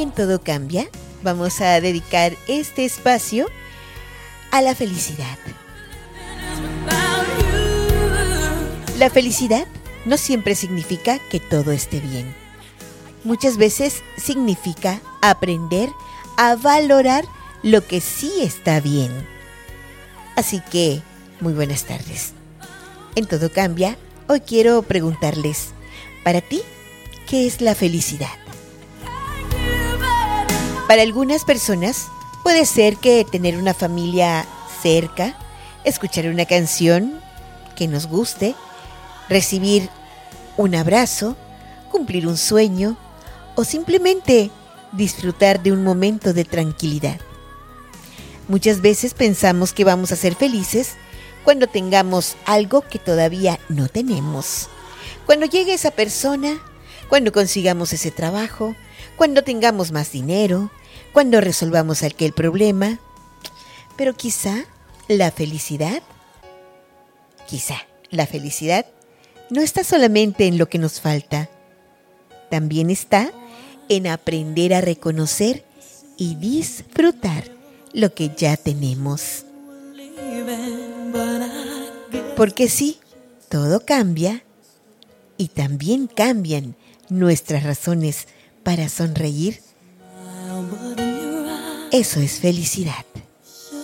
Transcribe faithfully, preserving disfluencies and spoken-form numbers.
en Todo Cambia vamos a dedicar este espacio a la felicidad. La felicidad no siempre significa que todo esté bien. Muchas veces significa aprender a valorar lo que sí está bien. Así que, muy buenas tardes. En Todo Cambia, hoy quiero preguntarles, para ti, ¿qué es la felicidad? Para algunas personas puede ser que tener una familia cerca, escuchar una canción que nos guste, recibir un abrazo, cumplir un sueño o simplemente disfrutar de un momento de tranquilidad. Muchas veces pensamos que vamos a ser felices cuando tengamos algo que todavía no tenemos. Cuando llegue esa persona, cuando consigamos ese trabajo, cuando tengamos más dinero, cuando resolvamos aquel problema. Pero quizá la felicidad, quizá la felicidad no está solamente en lo que nos falta, también está en aprender a reconocer y disfrutar lo que ya tenemos. Porque sí, todo cambia y también cambian nuestras razones para sonreír. Eso es felicidad.